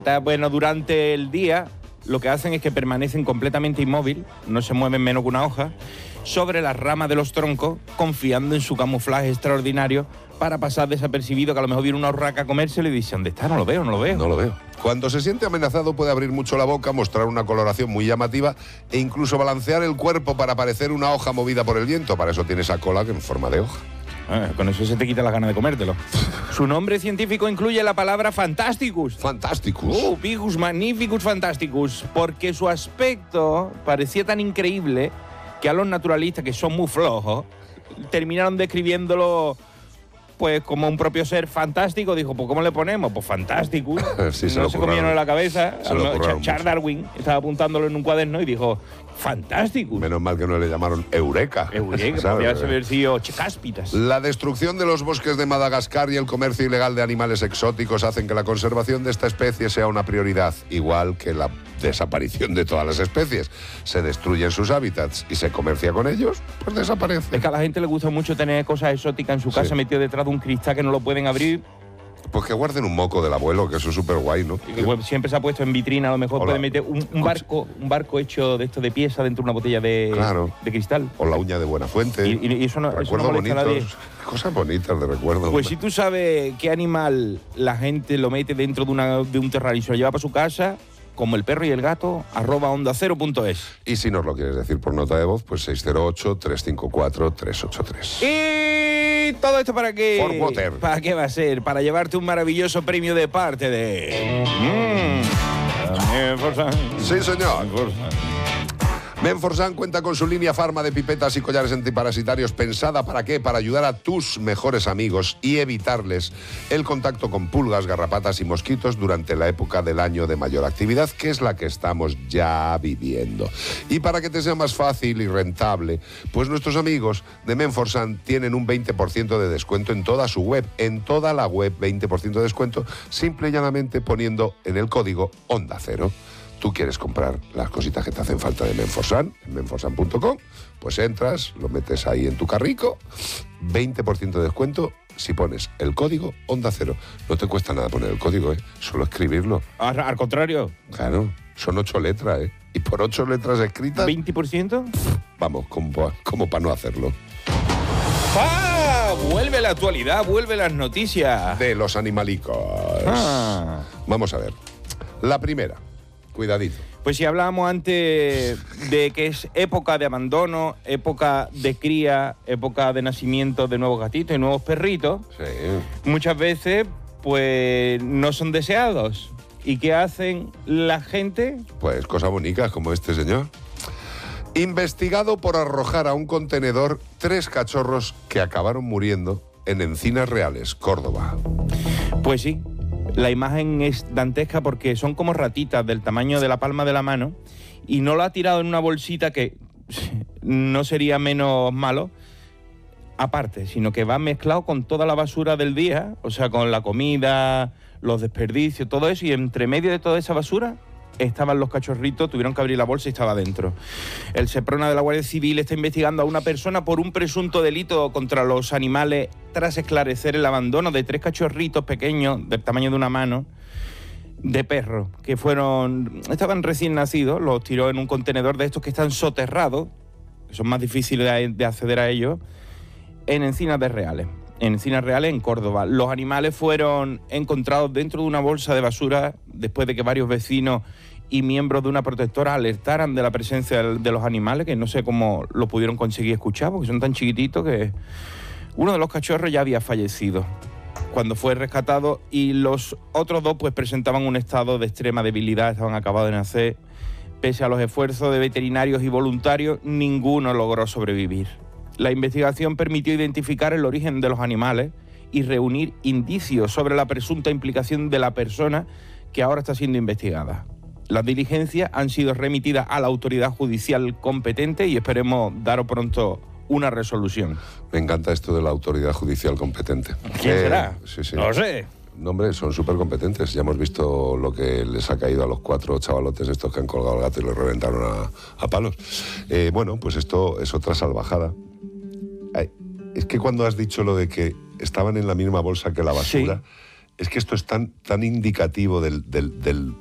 Bueno, durante el día lo que hacen es que permanecen completamente inmóvil, no se mueven menos que una hoja, sobre las ramas de los troncos, confiando en su camuflaje extraordinario para pasar desapercibido, que a lo mejor viene una urraca a comérselo y dice, ¿dónde está? No lo veo. No lo veo. Cuando se siente amenazado puede abrir mucho la boca, mostrar una coloración muy llamativa e incluso balancear el cuerpo para parecer una hoja movida por el viento. Para eso tiene esa cola que en forma de hoja. Con eso se te quita las ganas de comértelo. Su nombre científico incluye la palabra Fantasticus. Fantasticus. Picus magnificus fantasticus. Porque su aspecto parecía tan increíble que a los naturalistas, que son muy flojos, terminaron describiéndolo pues como un propio ser fantástico. Dijo, pues ¿cómo le ponemos? Pues Fantasticus. Sí, no se comieron en la cabeza. Charles Darwin estaba apuntándolo en un cuaderno y dijo, Fantasticus. Menos mal que no le llamaron Eureka. Podría haber sido Cáspitas. La destrucción de los bosques de Madagascar y el comercio ilegal de animales exóticos hacen que la conservación de esta especie sea una prioridad, igual que la desaparición de todas las especies. Se destruyen sus hábitats y se comercia con ellos, pues desaparece. Es que a la gente le gusta mucho tener cosas exóticas en su casa metido detrás de un cristal que no lo pueden abrir. Pues que guarden un moco del abuelo, que eso es súper guay, ¿no? Y que siempre se ha puesto en vitrina, a lo mejor puede meter un barco hecho de esto de pieza dentro de una botella de cristal. O la uña de Buenafuente. Y eso no recuerdos molesta a nadie. Cosas bonitas de recuerdo. Pues si tú sabes qué animal la gente lo mete dentro de un terrario y se lo lleva para su casa, como el perro y el gato, @ondacero.es. Y si nos lo quieres decir por nota de voz, pues 608-354-383. ¿Y todo esto para qué? For Water. ¿Para qué va a ser? Para llevarte un maravilloso premio de parte de... Menforsan. Sí, señor. Menforsan cuenta con su línea Pharma de pipetas y collares antiparasitarios pensada ¿para qué? Para ayudar a tus mejores amigos y evitarles el contacto con pulgas, garrapatas y mosquitos durante la época del año de mayor actividad, que es la que estamos ya viviendo. Y para que te sea más fácil y rentable, pues nuestros amigos de Menforsan tienen un 20% de descuento en toda su web, en toda la web, 20% de descuento, simple y llanamente poniendo en el código Onda Cero. Tú quieres comprar las cositas que te hacen falta de Menforsan, en menforsan.com, pues entras, lo metes ahí en tu carrico, 20% de descuento si pones el código Onda Cero. No te cuesta nada poner el código, solo escribirlo. Al contrario. Claro, son 8 letras, y por 8 letras escritas... ¿20%? Vamos, como para no hacerlo. Vuelve la actualidad, vuelve las noticias. De los animalicos. Vamos a ver. La primera. Cuidadito. Pues si hablábamos antes de que es época de abandono, época de cría, época de nacimiento de nuevos gatitos y nuevos perritos, muchas veces pues no son deseados. ¿Y qué hacen la gente? Pues cosas bonitas como este señor. Investigado por arrojar a un contenedor 3 cachorros que acabaron muriendo en Encinas Reales, Córdoba. Pues sí. La imagen es dantesca porque son como ratitas del tamaño de la palma de la mano y no lo ha tirado en una bolsita que no sería menos malo aparte, sino que va mezclado con toda la basura del día, o sea, con la comida, los desperdicios, todo eso, y entre medio de toda esa basura estaban los cachorritos, tuvieron que abrir la bolsa y estaba dentro. El Seprona de la Guardia Civil está investigando a una persona por un presunto delito contra los animales tras esclarecer el abandono de 3 cachorritos pequeños del tamaño de una mano de perro que estaban recién nacidos, los tiró en un contenedor de estos que están soterrados, que son más difíciles de acceder a ellos, en Encinas Reales, en Córdoba. Los animales fueron encontrados dentro de una bolsa de basura después de que varios vecinos y miembros de una protectora alertaran de la presencia de los animales, que no sé cómo lo pudieron conseguir escuchar, porque son tan chiquititos que uno de los cachorros ya había fallecido cuando fue rescatado y los otros 2 pues presentaban un estado de extrema debilidad, estaban acabados de nacer. Pese a los esfuerzos de veterinarios y voluntarios, ninguno logró sobrevivir. La investigación permitió identificar el origen de los animales y reunir indicios sobre la presunta implicación de la persona que ahora está siendo investigada. Las diligencias han sido remitidas a la autoridad judicial competente y esperemos daros pronto una resolución. Me encanta esto de la autoridad judicial competente. ¿Quién será? Sí. No lo sé. No, hombre, son súper competentes. Ya hemos visto lo que les ha caído a los 4 chavalotes estos que han colgado al gato y lo reventaron a palos. Bueno, pues esto es otra salvajada. Es que cuando has dicho lo de que estaban en la misma bolsa que la basura... Es que esto es tan indicativo del